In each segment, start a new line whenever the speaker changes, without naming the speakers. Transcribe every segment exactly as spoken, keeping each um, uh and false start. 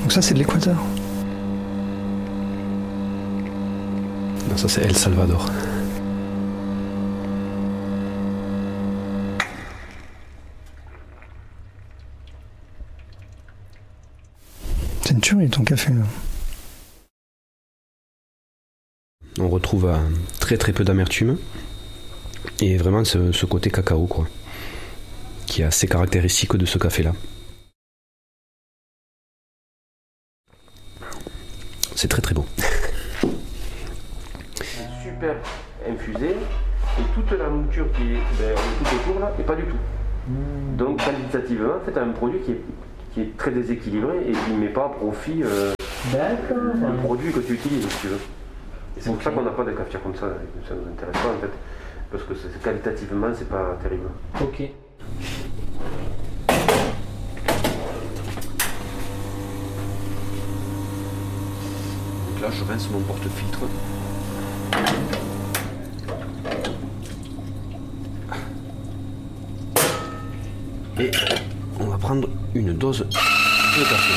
Donc ça, c'est de l'Équateur.
Non, ça, c'est El Salvador.
C'est une tuerie, ton café, là.
On retrouve euh, très très peu d'amertume. Et vraiment ce, ce côté cacao, quoi. Qui est assez caractéristique de ce café-là. C'est très très bon.
Super infusé et toute la mouture qui est ben, tout autour là et pas du tout. Mmh. Donc qualitativement, en fait, un produit qui est, qui est très déséquilibré et qui ne met pas à profit euh, le produit que tu utilises, si tu veux. Et c'est okay. Pour ça qu'on n'a pas de cafetière comme ça. Ça nous intéresse pas en fait, parce que c'est, qualitativement, c'est pas terrible.
Ok.
Là, je rince mon porte-filtre. Et on va prendre une dose de café.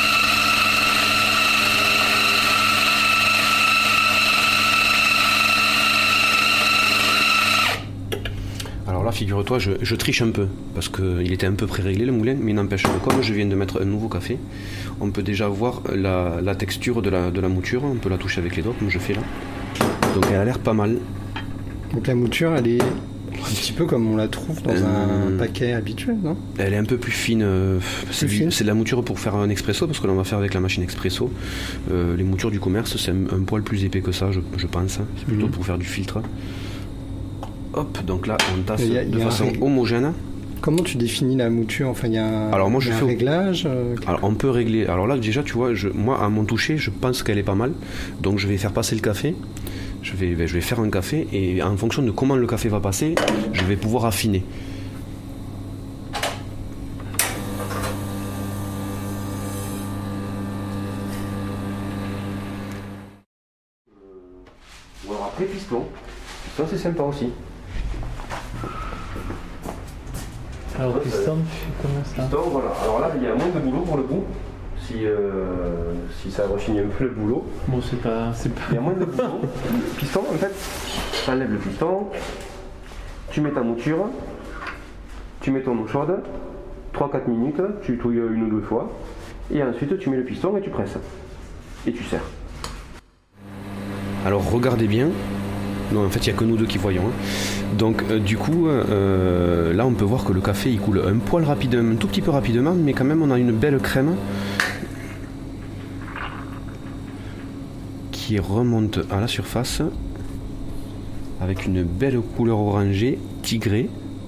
Alors là, figure-toi, je, je triche un peu, parce qu'il était un peu pré-réglé le moulin, mais il n'empêche que comme je viens de mettre un nouveau café, on peut déjà voir la, la texture de la, de la mouture, on peut la toucher avec les doigts, comme je fais là. Donc elle a l'air pas mal.
Donc la mouture, elle est un petit peu comme on la trouve dans euh, un paquet habituel, non ?
Elle est un peu plus fine. Euh, c'est,
plus fine.
c'est de la mouture pour faire un expresso, parce que là on va faire avec la machine expresso. Euh, les moutures du commerce, c'est un, un poil plus épais que ça, je, je pense. C'est plutôt mmh. pour faire du filtre. Hop, donc là on tasse a, de façon rég... homogène.
Comment tu définis la mouture ? Enfin, il y a un, alors moi, je un fais... réglage euh...
Alors on peut régler. Alors là déjà, tu vois, je, moi à mon toucher, je pense qu'elle est pas mal. Donc je vais faire passer le café. Je vais, je vais faire un café et en fonction de comment le café va passer, je vais pouvoir affiner.
Ou alors après piston. Piston c'est sympa aussi.
Alors piston, tu fais comment ça ?
Piston, voilà. Alors là, il y a moins de boulot pour le bout. Si, euh, si ça rechigne un peu le boulot.
Bon, c'est pas... C'est pas...
Il y a moins de boulot. Piston, en fait, tu enlèves le piston, tu mets ta mouture, tu mets ton eau chaude, trois à quatre minutes, tu touilles une ou deux fois, et ensuite tu mets le piston et tu presses. Et tu serres.
Alors regardez bien. Non, en fait, il n'y a que nous deux qui voyons. Hein. Donc, euh, du coup, euh, là, on peut voir que le café, il coule un poil rapidement, un tout petit peu rapidement, mais quand même, on a une belle crème qui remonte à la surface avec une belle couleur orangée, tigrée.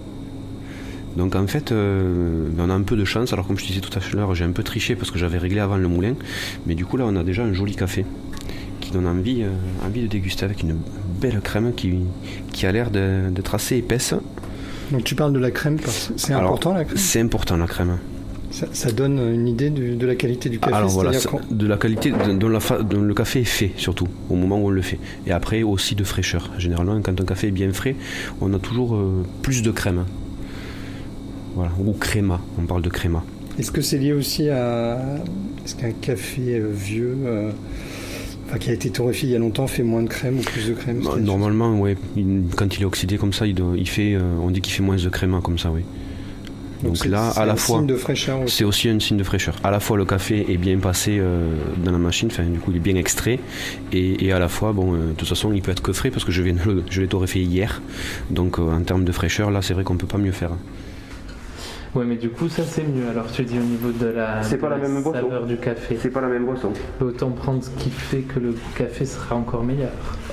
Donc, en fait, euh, on a un peu de chance. Alors, comme je disais tout à l'heure, j'ai un peu triché parce que j'avais réglé avant le moulin. Mais du coup, là, on a déjà un joli café qui donne envie, euh, envie de déguster avec une belle crème qui, qui a l'air de, d'être assez épaisse.
Donc tu parles de la crème, parce que c'est Alors, important la crème ?
C'est important la crème.
Ça, ça donne une idée de, de la qualité du café.
Alors voilà, ça,
quand...
de la qualité dont, la fa, dont le café est fait surtout, au moment où on le fait. Et après aussi de fraîcheur. Généralement quand un café est bien frais, on a toujours euh, plus de crème. Voilà, ou créma, on parle de créma.
Est-ce que c'est lié aussi à... Est-ce qu'un café euh, vieux... Euh... Enfin, qui a été torréfié il y a longtemps, fait moins de crème ou plus de crème ?
Bah, normalement, oui. Quand il est oxydé comme ça, il, doit, il fait, euh, on dit qu'il fait moins de crème comme ça, oui. Donc, Donc c'est, là, c'est à la fois,
signe de fraîcheur aussi.
C'est aussi un signe de fraîcheur. À la fois, le café est bien passé euh, dans la machine, enfin, du coup, il est bien extrait, et, et à la fois, bon, euh, de toute façon, il peut être que frais parce que je, viens de, je l'ai torréfié hier. Donc, euh, en termes de fraîcheur, là, c'est vrai qu'on peut pas mieux faire.
Ouais, mais du coup, ça c'est mieux. Alors, tu dis au niveau de la,
c'est pas
de
la,
la
même
saveur
boisson.
du café.
C'est pas la même boisson.
Autant prendre ce qui fait que le café sera encore meilleur.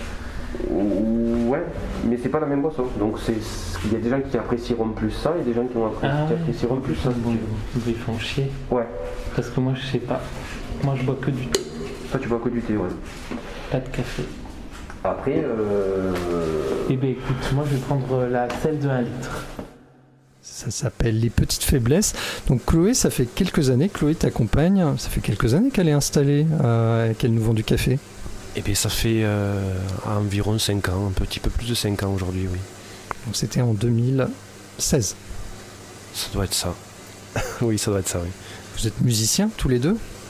Ouais, mais c'est pas la même boisson. Donc, c'est, il y a des gens qui apprécieront plus ça et des gens qui, vont apprécier,
ah,
qui apprécieront plus ça.
Bon, ils font chier.
Ouais.
Parce que moi, je sais pas. Moi, je bois que du thé.
Toi, tu bois que du thé, ouais.
Pas de café.
Après, euh...
Eh ben, écoute, moi, je vais prendre la celle de un litre.
Ça s'appelle Les Petites Faiblesses. Donc Chloé, ça fait quelques années, Chloé t'accompagne, ça fait quelques années qu'elle est installée, euh, qu'elle nous vend du café.
Eh bien ça fait euh, environ cinq ans, un petit peu plus de cinq ans aujourd'hui, oui.
Donc c'était en deux mille seize.
Ça doit être ça. Oui, ça doit être ça, oui.
Vous êtes musiciens tous les deux ?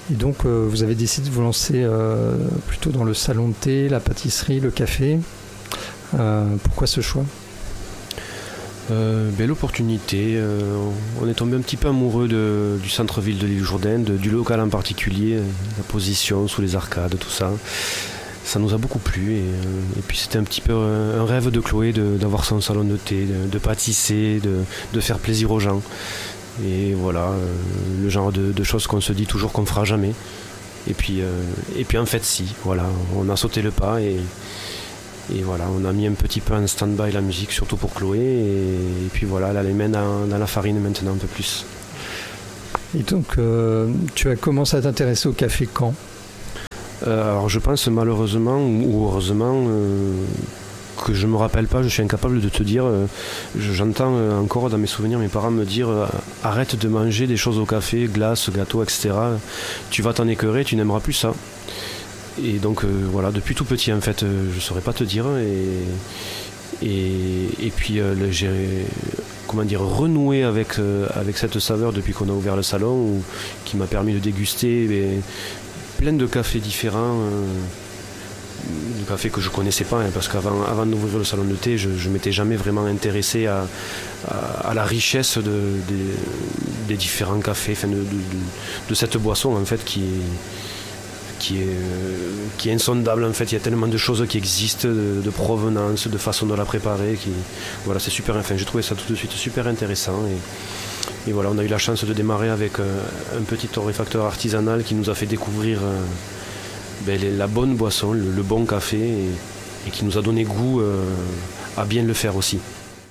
Et donc euh, vous avez décidé de vous lancer euh, plutôt dans le salon de thé, la pâtisserie, le café. Euh, pourquoi ce choix ?
Euh, belle opportunité. Euh, on est tombé un petit peu amoureux de, du centre-ville de l'île Jourdain, de, du local en particulier, la position sous les arcades, tout ça. Ça nous a beaucoup plu et, euh, et puis c'était un petit peu un, un rêve de Chloé de, d'avoir son salon de thé, de, de pâtisser, de, de faire plaisir aux gens. Et voilà, euh, le genre de, de choses qu'on se dit toujours qu'on ne fera jamais. Et puis, euh, et puis en fait si, voilà, on a sauté le pas et Et voilà, on a mis un petit peu en stand-by la musique, surtout pour Chloé. Et, et puis voilà, elle a les mains dans, dans la farine maintenant un peu plus.
Et donc, euh, tu as commencé à t'intéresser au café quand ?
euh, Alors je pense malheureusement ou heureusement euh, que je ne me rappelle pas, je suis incapable de te dire. Euh, j'entends encore dans mes souvenirs mes parents me dire euh, arrête de manger des choses au café, glace, gâteaux, et cetera. Tu vas t'en écœurer, tu n'aimeras plus ça. Et donc euh, voilà, depuis tout petit en fait, euh, je saurais pas te dire. Et, et, et puis euh, le, j'ai comment dire, renoué avec, euh, avec cette saveur depuis qu'on a ouvert le salon, où, qui m'a permis de déguster mais, plein de cafés différents. Euh, de cafés que je connaissais pas, hein, parce qu'avant avant d'ouvrir le salon de thé, je ne m'étais jamais vraiment intéressé à, à, à la richesse de, de, des différents cafés, enfin de, de, de, de cette boisson en fait qui est Qui est, qui est insondable en fait. Il y a tellement de choses qui existent, de, de provenance, de façon de la préparer. Qui, voilà, c'est super. Enfin, j'ai trouvé ça tout de suite super intéressant. Et, et voilà, on a eu la chance de démarrer avec euh, un petit torréfacteur artisanal qui nous a fait découvrir euh, ben, les, la bonne boisson, le, le bon café, et, et qui nous a donné goût euh, à bien le faire aussi.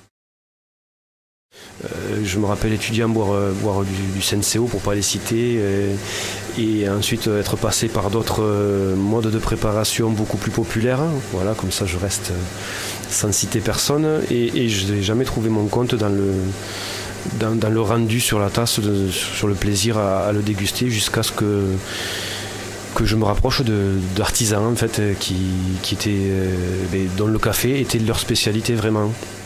Euh, je me rappelle étudiant boire, euh, boire du, du Senseo pour pas les citer, euh, et ensuite euh, être passé par d'autres euh, modes de préparation beaucoup plus populaires. Voilà, comme ça je reste euh, sans citer personne, et, et je n'ai jamais trouvé mon compte dans le, dans, dans le rendu sur la tasse, de, sur le plaisir à, à le déguster, jusqu'à ce que que je me rapproche de, d'artisans en fait, qui, qui étaient, euh, dont le café était leur spécialité vraiment.